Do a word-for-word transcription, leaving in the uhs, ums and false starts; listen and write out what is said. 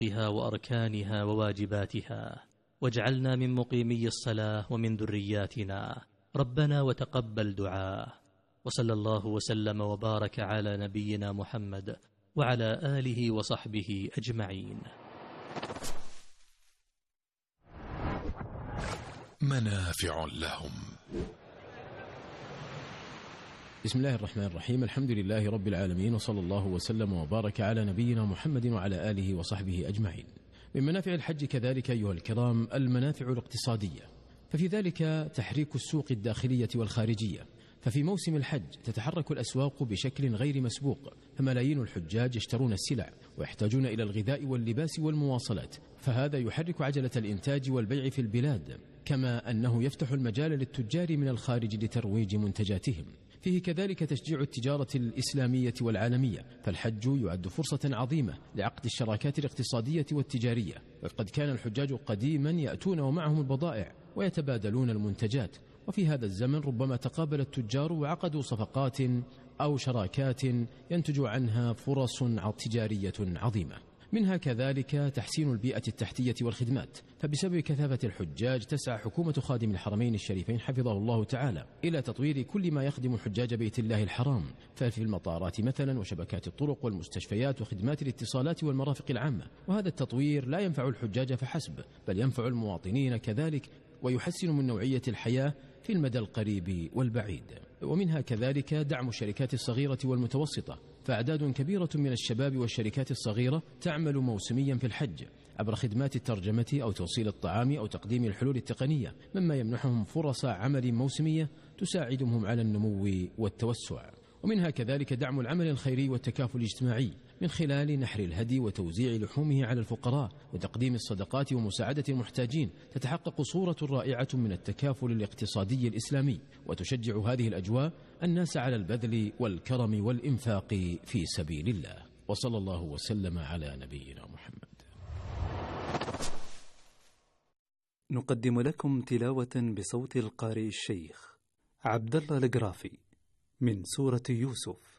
وأركانها وواجباتها، واجعلنا من مقيمي الصلاة ومن ذرياتنا، ربنا وتقبل دعاء. وصلى الله وسلم وبارك على نبينا محمد وعلى آله وصحبه أجمعين. منافع لهم. بسم الله الرحمن الرحيم، الحمد لله رب العالمين، وصلى الله وسلم وبارك على نبينا محمد وعلى آله وصحبه أجمعين. من منافع الحج كذلك أيها الكرام المنافع الاقتصادية، ففي ذلك تحريك السوق الداخلية والخارجية. ففي موسم الحج تتحرك الأسواق بشكل غير مسبوق، فملايين الحجاج يشترون السلع ويحتاجون إلى الغذاء واللباس والمواصلات، فهذا يحرك عجلة الإنتاج والبيع في البلاد، كما أنه يفتح المجال للتجار من الخارج لترويج منتجاتهم. فيه كذلك تشجيع التجارة الإسلامية والعالمية، فالحج يعد فرصة عظيمة لعقد الشراكات الاقتصادية والتجارية. وقد كان الحجاج قديما يأتون ومعهم البضائع ويتبادلون المنتجات، وفي هذا الزمن ربما تقابل التجار وعقدوا صفقات أو شراكات ينتج عنها فرص تجارية عظيمة. منها كذلك تحسين البيئة التحتية والخدمات، فبسبب كثافة الحجاج تسعى حكومة خادم الحرمين الشريفين حفظه الله تعالى إلى تطوير كل ما يخدم حجاج بيت الله الحرام، ففي المطارات مثلا وشبكات الطرق والمستشفيات وخدمات الاتصالات والمرافق العامة. وهذا التطوير لا ينفع الحجاج فحسب، بل ينفع المواطنين كذلك، ويحسن من نوعية الحياة في المدى القريب والبعيد. ومنها كذلك دعم الشركات الصغيرة والمتوسطة، فأعداد كبيرة من الشباب والشركات الصغيرة تعمل موسميا في الحج عبر خدمات الترجمة أو توصيل الطعام أو تقديم الحلول التقنية، مما يمنحهم فرص عمل موسمية تساعدهم على النمو والتوسع. ومنها كذلك دعم العمل الخيري والتكافل الاجتماعي من خلال نحر الهدي وتوزيع لحومه على الفقراء وتقديم الصدقات ومساعدة المحتاجين. تتحقق صورة رائعة من التكافل الاقتصادي الإسلامي، وتشجع هذه الأجواء الناس على البذل والكرم والإنفاق في سبيل الله. وصلى الله وسلم على نبينا محمد. نقدم لكم تلاوة بصوت القارئ الشيخ عبد الله القرافي من سورة يوسف.